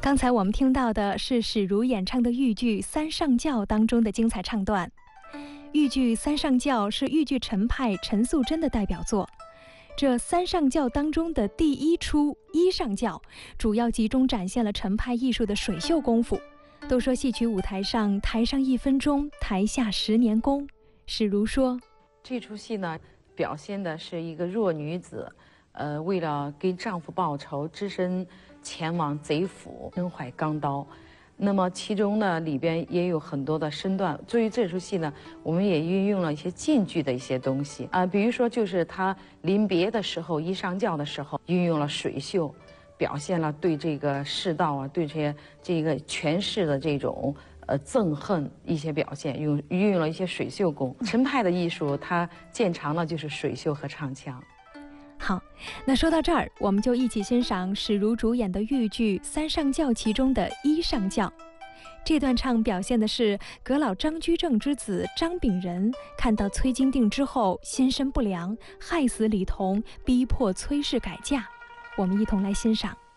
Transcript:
刚才我们听到的是史如演唱的豫剧《三上轿》当中的精彩唱段。豫剧《三上轿》是豫剧陈派陈素贞的代表作。这三上轿当中的第一出一上轿，主要集中展现了陈派艺术的水袖功夫。都说戏曲舞台上，台上1分钟，台下10年功。史如说， 这出戏呢，表现的是一个弱女子，为了给丈夫报仇，只身前往贼府，身怀钢刀。那么其中呢，里边也有很多的身段。作为这出戏呢，我们也运用了一些晋剧的一些东西啊，比如说就是她临别的时候，一上轿的时候，运用了水袖，表现了对这个世道啊，对这个权势的这种憎恨一些表现，运用了一些水袖功。陈派的艺术，它见长的就是水袖和唱腔。 好，那说到这儿，我们就一起欣赏史如主演的豫剧《三上轿》其中的一上轿。这段唱表现的是阁老张居正之子张炳仁看到崔金定之后心生不良，害死李同，逼迫崔氏改嫁。我们一同来欣赏。